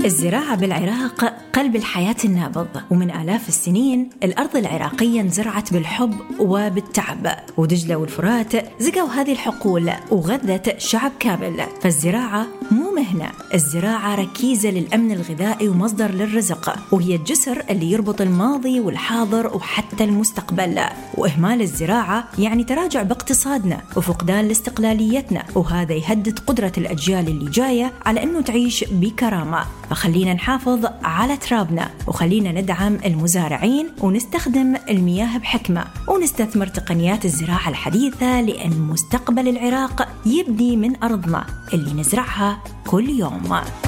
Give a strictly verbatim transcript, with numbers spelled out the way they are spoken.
الزراعة بالعراق قلب الحياة النابض، ومن آلاف السنين الأرض العراقية انزرعت بالحب وبالتعب، ودجلة والفرات زقوا هذه الحقول وغذت شعب كامل. فالزراعة مو مهنة، الزراعة ركيزة للأمن الغذائي ومصدر للرزق، وهي الجسر اللي يربط الماضي والحاضر وحتى المستقبل. وإهمال الزراعة يعني تراجع باقتصادنا وفقدان لاستقلاليتنا، وهذا يهدد قدرة الأجيال اللي جاية على أنه تعيش بكرامة. فخلينا نحافظ على ترابنا، وخلينا ندعم المزارعين ونستخدم المياه بحكمة، ونستثمر تقنيات الزراعة الحديثة، لأن مستقبل العراق يبدي من أرضنا اللي نزرعها كل يوم.